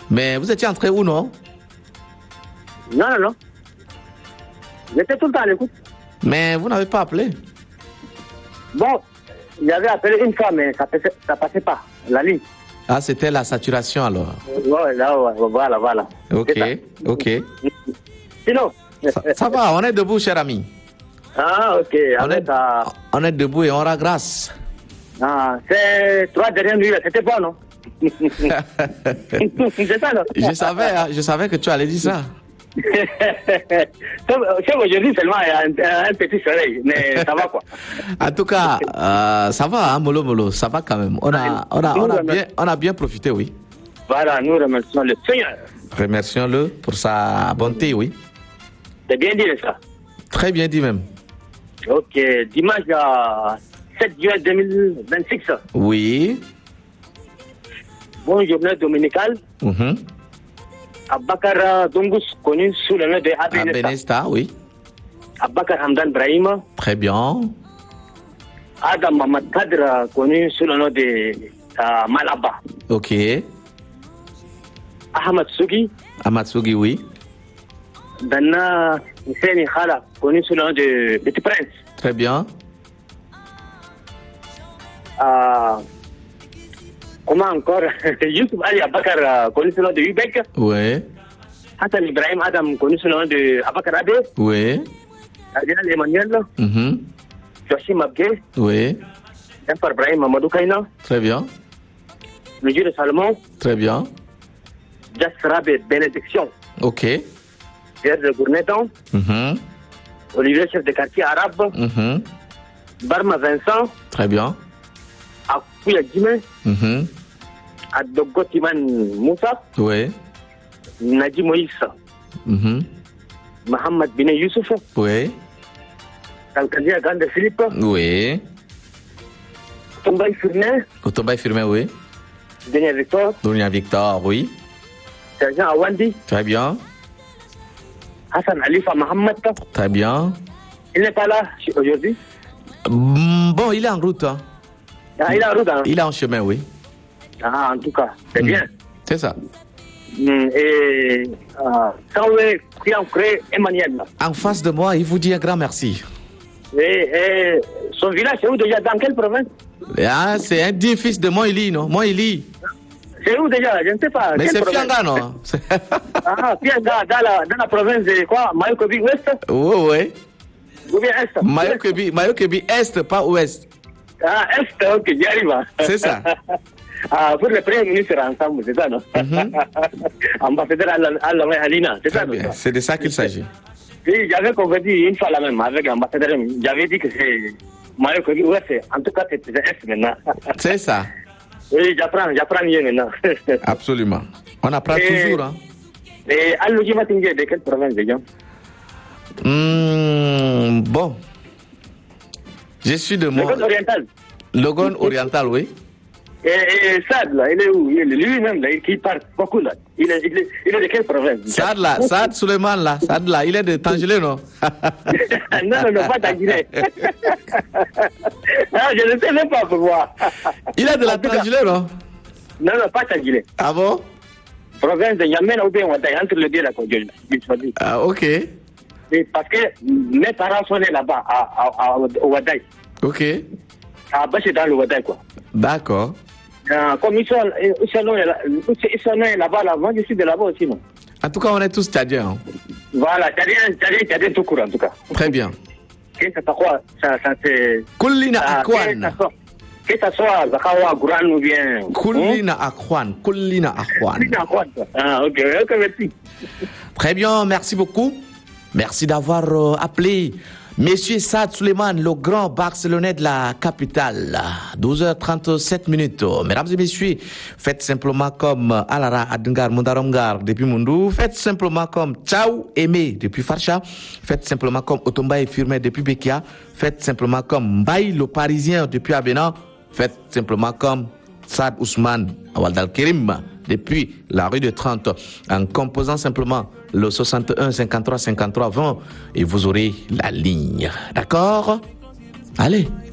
Mais vous étiez entré où, non? Non. J'étais tout le temps à l'écoute. Mais vous n'avez pas appelé? Bon, j'avais appelé une fois, mais ça passait pas, la ligne. Ah, c'était la saturation alors. Ouais, voilà. Ok. Sinon. Ça va, on est debout, cher ami. Ah, ok. On est debout et on rend grâce. Ah, ces 3 dernières nuits, c'était bon, non? C'est ça, non? Je savais que tu allais dire ça. C'est aujourd'hui seulement un petit soleil, mais ça va quoi. En tout cas, ça va, hein, Molo, ça va quand même. On a bien profité, oui. Voilà, nous remercions le Seigneur. Remercions-le pour sa bonté, oui. C'est bien dit ça. Très bien dit même. Ok, dimanche 7 juin 2026. Oui. Bonne journée dominicale. Abakar Dongus, connu sous le nom de Abenesta, oui. Abakar Hamdan Brahima. Très bien. Adam Mamad Kadra, connu sous le nom de Malaba. Ok. Ahmad Sugi. Ahmad Sugi, oui. Dana Hussein Khala, connu sous le nom de Petit Prince. Très bien. Comment encore? Youssouf Ali Abakar, connu sous le nom de Ubek. Oui. Hassan Ibrahim Adam, connu sous le nom de Abakar Abe. Oui. Adinal Emmanuel. Joachim Abgue. Oui. Jafar Ibrahim Mamadou Kaina. Très bien. Le Dieu de Salomon. Très bien. Jasrabe Bénédiction. Ok. Pierre de Gourneton. Olivier, chef de quartier arabe. Barma Vincent. Très bien. Akouya Djimé. Adogo Timan Moussa. Oui. Nadi Moïse. Mohamed Bine Youssouf. Oui. Kalkadia Gande Philippe. Oui. Tombaï Firmin. Otombaï Firmin, oui. Daniel Victor. Dunia Victor, oui. Sergent Awandi. Très bien. Hassan Alifa Mohamed. Très bien. Il n'est pas là aujourd'hui. Bon, il est en route. Hein. Ah, il est en route. Hein. Il est en chemin, oui. Ah, en tout cas, c'est bien. C'est ça. Et Saoué Kriancré Emmanuel. En face de moi, il vous dit un grand merci. Et son village, c'est où déjà? Dans quelle province? Ah, c'est un digne fils de Moïli, non? Moïli. C'est où déjà? Je ne sais pas. Mais c'est Fianga, non? Ah, Fianga, dans la province de quoi? Mayokobi Ouest? Oui. Ou bien Est? Mayokobi Est, pas Ouest. Ah, Est, ok, j'y arrive. C'est ça. Ah, pour le premier ministre ensemble, c'est ça, non? Ambassadeur Alina, c'est ça, non? C'est de ça qu'il s'agit. Oui, j'avais convaincu une fois la même avec l'ambassadeur. J'avais dit que c'est Mayokobi Ouest. En tout cas, c'est Est maintenant. C'est ça. Oui, j'apprends mieux maintenant. Absolument. On apprend toujours. Hein. Et Alloji Matingé, de quelle province déjà? Bon. Je suis de moi. Logon oriental. Logon oriental, oui. Et Saad, là, il est où? Lui-même, là, qui parle beaucoup, là. Il est de quelle province? Saad Suleiman, là. Saad, là, il est de Tangélé, non? non, pas Tangélé. Ah, je ne sais même pas pour moi. Il est de la Tangélé, non? Non, pas Tangélé. Ah bon? Province de Yamena ou bien Ouadaï, entre le deux, là, qu'on dit. Ah, ok. Et parce que mes parents sont nés là-bas, à Ouadaï. Ok. À Baché dans le Ouadaï, quoi. D'accord. Comme ils sont nés là-bas, moi je suis de là-bas aussi, non? En tout cas, on est tous tchadiens. Hein. Voilà, tchadien tout court, en tout cas. Très bien. Que ça soit quoi? Ça c'est... Kullina Akwan. Que ça soit Zakawa, Gouran ou bien... Kullina Akwan. Ah, ok, merci. Très bien, merci beaucoup. Merci d'avoir appelé Monsieur Saad Suleiman, le grand Barcelonais de la capitale. 12h37 minutes. Mesdames et messieurs, faites simplement comme Alara Adungar Mundaromgar depuis Mundu. Faites simplement comme Tchao Aimé depuis Farcha. Faites simplement comme Otombaï Firmé depuis Bekia. Faites simplement comme Mbaye le Parisien depuis Abénan. Faites simplement comme Saad Ousmane Awaldal Kerim depuis la rue de 30 en composant simplement le 61 53 53 20 et vous aurez la ligne. D'accord? Allez.